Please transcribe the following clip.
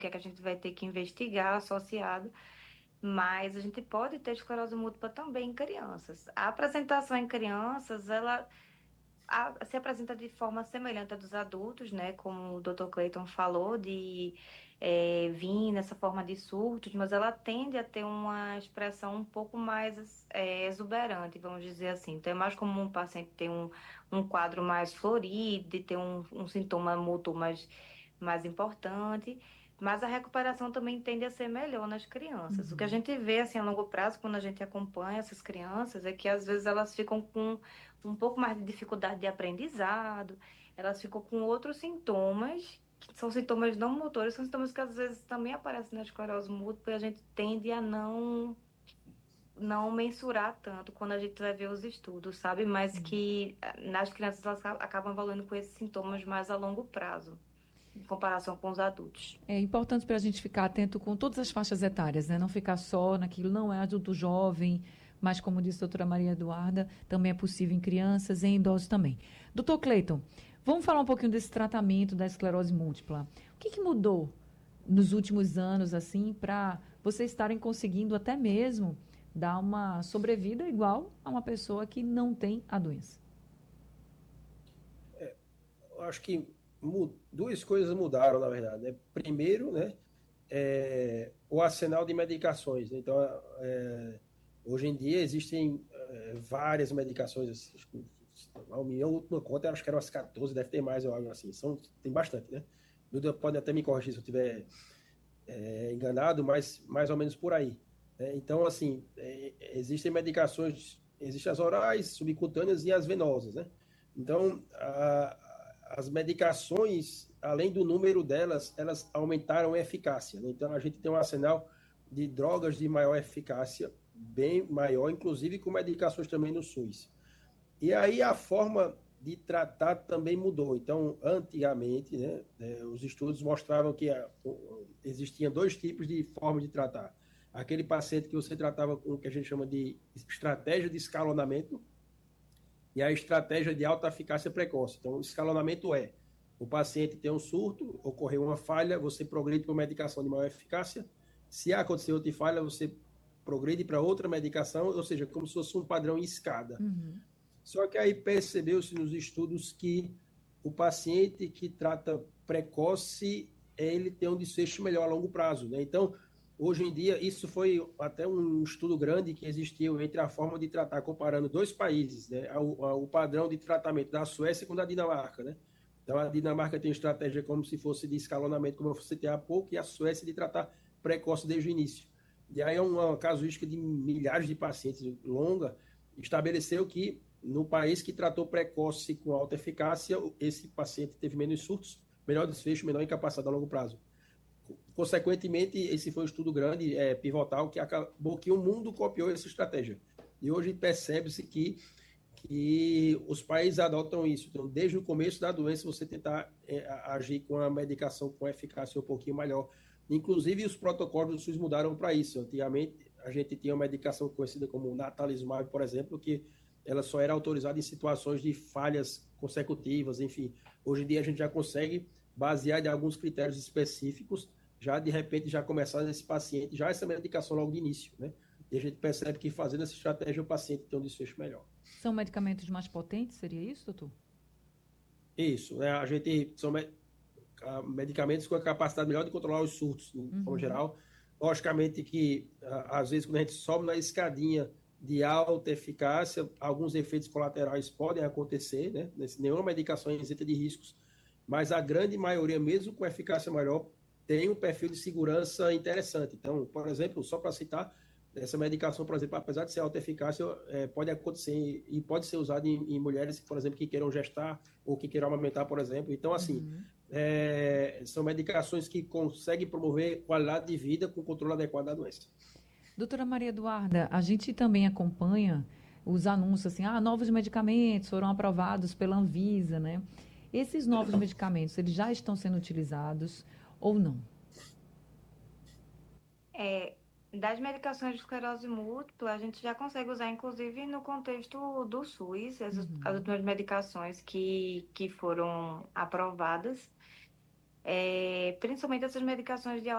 que é que a gente vai ter que investigar associado, mas a gente pode ter esclerose múltipla também em crianças. A apresentação em crianças, ela se apresenta de forma semelhante à dos adultos, né? Como o Dr. Clayton falou, de vir nessa forma de surtos, mas ela tende a ter uma expressão um pouco mais exuberante, vamos dizer assim. Então, é mais comum um paciente ter um quadro mais florido, de ter um sintoma mútuo mais importante. Mas a recuperação também tende a ser melhor nas crianças. O que a Uhum. gente vê assim a longo prazo, quando a gente acompanha essas crianças, é que às vezes elas ficam com um pouco mais de dificuldade de aprendizado, elas ficam com outros sintomas, que são sintomas não motores, são sintomas que às vezes também aparecem na esclerose múltipla e a gente tende a não mensurar tanto quando a gente vai ver os estudos, sabe? Mas que nas crianças elas acabam evoluindo com esses sintomas mais a longo prazo, em comparação com os adultos. É importante para a gente ficar atento com todas as faixas etárias, né? Não ficar só naquilo, não é adulto jovem, mas como disse a doutora Maria Eduarda, também é possível em crianças e em idosos também. Doutor Cleiton, vamos falar um pouquinho desse tratamento da esclerose múltipla. O que, que mudou nos últimos anos, assim, para vocês estarem conseguindo até mesmo dar uma sobrevida igual a uma pessoa que não tem a doença? Eu acho que duas coisas mudaram, na verdade. Né? Primeiro, né, o arsenal de medicações. Então, hoje em dia existem várias medicações. Acho que, a minha última conta, acho que eram as 14, deve ter mais ou algo assim. Tem bastante, né? Duda pode até me corrigir se eu estiver enganado, mas mais ou menos por aí. Né? Então, assim, existem medicações, existem as orais, subcutâneas e as venosas, né? Então, as medicações, além do número delas, elas aumentaram a eficácia. Né? Então, a gente tem um arsenal de drogas de maior eficácia, bem maior, inclusive com medicações também no SUS. E aí a forma de tratar também mudou. Então, antigamente, né, os estudos mostravam que existiam dois tipos de forma de tratar. Aquele paciente que você tratava com o que a gente chama de estratégia de escalonamento e a estratégia de alta eficácia precoce. Então, o escalonamento é: o paciente tem um surto, ocorreu uma falha, você progride para uma medicação de maior eficácia. Se acontecer outra falha, você progride para outra medicação, ou seja, como se fosse um padrão em escada. Uhum. Só que aí percebeu-se nos estudos que o paciente que trata precoce, ele tem um desfecho melhor a longo prazo. Né? Então, hoje em dia, isso foi até um estudo grande que existiu entre a forma de tratar, comparando dois países, né? O padrão de tratamento da Suécia com da Dinamarca. Né? Então, a Dinamarca tem estratégia como se fosse de escalonamento, como você tem há pouco, e a Suécia de tratar precoce desde o início. E aí é uma casuística de milhares de pacientes longa, estabeleceu que no país que tratou precoce com alta eficácia, esse paciente teve menos surtos, melhor desfecho, menor incapacidade a longo prazo. Consequentemente, esse foi um estudo grande, pivotal, que acabou que o mundo copiou essa estratégia. E hoje percebe-se que os países adotam isso. Então, desde o começo da doença, você tentar agir com a medicação com eficácia um pouquinho maior. Inclusive, os protocolos do SUS mudaram para isso. Antigamente, a gente tinha uma medicação conhecida como natalizumab, por exemplo, que ela só era autorizada em situações de falhas consecutivas, enfim. Hoje em dia, a gente já consegue, basear em alguns critérios específicos, já de repente já começar nesse paciente, já essa medicação logo de início, né? E a gente percebe que fazendo essa estratégia, o paciente tem um desfecho melhor. São medicamentos mais potentes, seria isso, doutor? Isso, né? A gente são medicamentos com a capacidade melhor de controlar os surtos, de forma Uhum. geral. Logicamente que, às vezes, quando a gente sobe na escadinha de alta eficácia, alguns efeitos colaterais podem acontecer, né? Nenhuma medicação é isenta de riscos, mas a grande maioria, mesmo com eficácia maior, tem um perfil de segurança interessante. Então, por exemplo, só para citar, essa medicação, por exemplo, apesar de ser alta eficácia, pode acontecer e pode ser usada em mulheres, por exemplo, que queiram gestar ou que queiram amamentar, por exemplo. Então, assim, Uhum. são medicações que conseguem promover qualidade de vida com controle adequado da doença. Doutora Maria Eduarda, a gente também acompanha os anúncios assim, novos medicamentos foram aprovados pela Anvisa, né? Esses novos medicamentos, eles já estão sendo utilizados ou não? É, das medicações de esclerose múltipla, a gente já consegue usar, inclusive, no contexto do SUS, as Uhum. últimas medicações que foram aprovadas, principalmente essas medicações de